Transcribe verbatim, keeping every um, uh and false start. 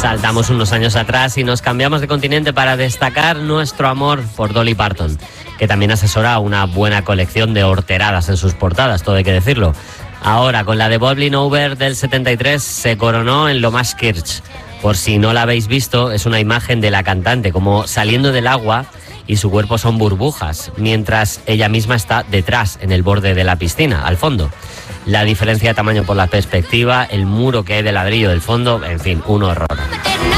Saltamos unos años atrás y nos cambiamos de continente para destacar nuestro amor por Dolly Parton, que también asesora una buena colección de horteradas en sus portadas, todo hay que decirlo. Ahora, con la de Bubbling Over del setenta y tres, se coronó en lo más kitsch. Por si no la habéis visto, es una imagen de la cantante como saliendo del agua y su cuerpo son burbujas, mientras ella misma está detrás, en el borde de la piscina, al fondo. La diferencia de tamaño por la perspectiva, el muro que hay de ladrillo del fondo, en fin, un horror.